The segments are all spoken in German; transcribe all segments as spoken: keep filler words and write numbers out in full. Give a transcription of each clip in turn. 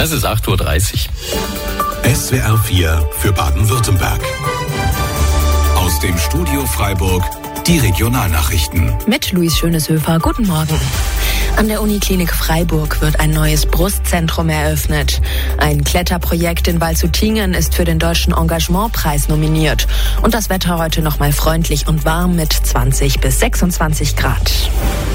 Es ist acht Uhr dreißig. S W R vier für Baden-Württemberg. Aus dem Studio Freiburg die Regionalnachrichten. Mit Luis Schöneshöfer. Guten Morgen. An der Uniklinik Freiburg wird ein neues Brustzentrum eröffnet. Ein Kletterprojekt in Waldshutingen ist für den Deutschen Engagementpreis nominiert. Und das Wetter heute noch mal freundlich und warm mit zwanzig bis sechsundzwanzig Grad.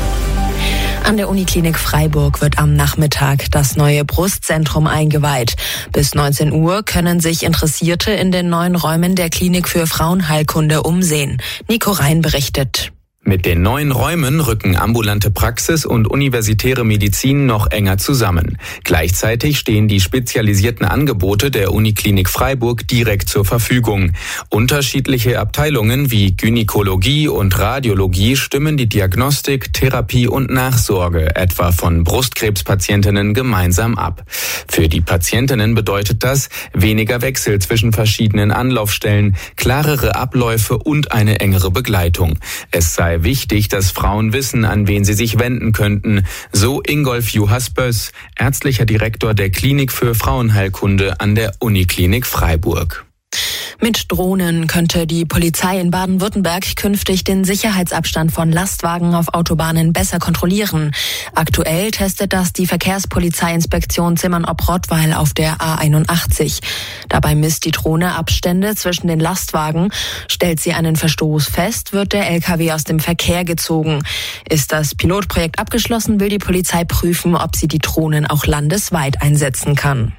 An der Uniklinik Freiburg wird am Nachmittag das neue Brustzentrum eingeweiht. Bis neunzehn Uhr können sich Interessierte in den neuen Räumen der Klinik für Frauenheilkunde umsehen. Nico Rhein berichtet. Mit den neuen Räumen rücken ambulante Praxis und universitäre Medizin noch enger zusammen. Gleichzeitig stehen die spezialisierten Angebote der Uniklinik Freiburg direkt zur Verfügung. Unterschiedliche Abteilungen wie Gynäkologie und Radiologie stimmen die Diagnostik, Therapie und Nachsorge etwa von Brustkrebspatientinnen gemeinsam ab. Für die Patientinnen bedeutet das weniger Wechsel zwischen verschiedenen Anlaufstellen, klarere Abläufe und eine engere Begleitung. Es sei wichtig, dass Frauen wissen, an wen sie sich wenden könnten, so Ingolf Juhas-Böss, ärztlicher Direktor der Klinik für Frauenheilkunde an der Uniklinik Freiburg. Mit Drohnen könnte die Polizei in Baden-Württemberg künftig den Sicherheitsabstand von Lastwagen auf Autobahnen besser kontrollieren. Aktuell testet das die Verkehrspolizeiinspektion Zimmern-ob-Rottweil auf der A einundachtzig. Dabei misst die Drohne Abstände zwischen den Lastwagen. Stellt sie einen Verstoß fest, wird der L K W aus dem Verkehr gezogen. Ist das Pilotprojekt abgeschlossen, will die Polizei prüfen, ob sie die Drohnen auch landesweit einsetzen kann.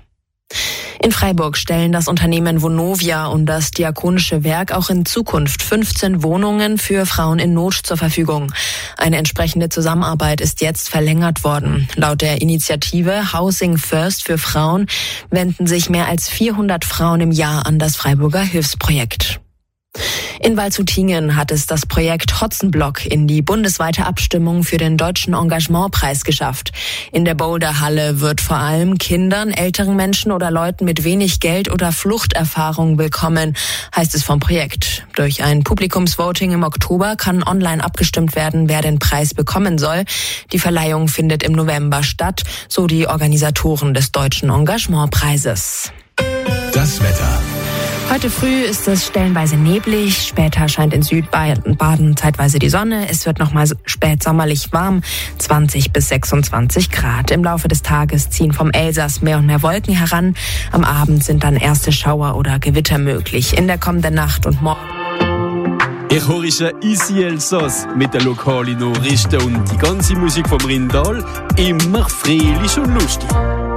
In Freiburg stellen das Unternehmen Vonovia und das Diakonische Werk auch in Zukunft fünfzehn Wohnungen für Frauen in Not zur Verfügung. Eine entsprechende Zusammenarbeit ist jetzt verlängert worden. Laut der Initiative Housing First für Frauen wenden sich mehr als vierhundert Frauen im Jahr an das Freiburger Hilfsprojekt. In Waldshutingen hat es das Projekt Hotzenblock in die bundesweite Abstimmung für den Deutschen Engagementpreis geschafft. In der Boulderhalle wird vor allem Kindern, älteren Menschen oder Leuten mit wenig Geld oder Fluchterfahrung willkommen, heißt es vom Projekt. Durch ein Publikumsvoting im Oktober kann online abgestimmt werden, wer den Preis bekommen soll. Die Verleihung findet im November statt, so die Organisatoren des Deutschen Engagementpreises. Das Wetter. Heute früh ist es stellenweise neblig, später scheint in Südbaden zeitweise die Sonne. Es wird nochmal spät sommerlich warm, zwanzig bis sechsundzwanzig Grad. Im Laufe des Tages ziehen vom Elsass mehr und mehr Wolken heran. Am Abend sind dann erste Schauer oder Gewitter möglich. In der kommenden Nacht und morgen. Ich höre Easy Elsass mit den lokalen Nachrichten und die ganze Musik vom Rindal. Immer fröhlich und lustig.